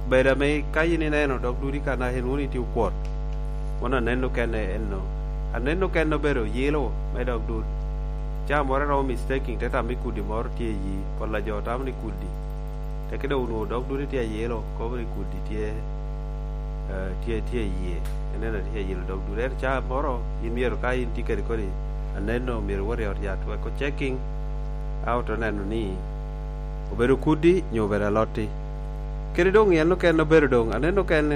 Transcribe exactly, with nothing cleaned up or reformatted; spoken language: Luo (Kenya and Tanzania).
beda me kai ni neno dok duri kana hen woni ti kwot wana neno kene enno aneno kene bero yelo me dok dur cha mora ro mistaking teta mi kudi mor tie yi pola jota amni kudi te kedo uno dok duri tie yelo ko bri kudi tie tie tie yi enena tie yelo dok duri cha moro in miero kai in tikeri kori aneno miero wori or ya to ko checking out oneno ni obero kudi nyobera loti kere dong yanno ken obero dong aneno ken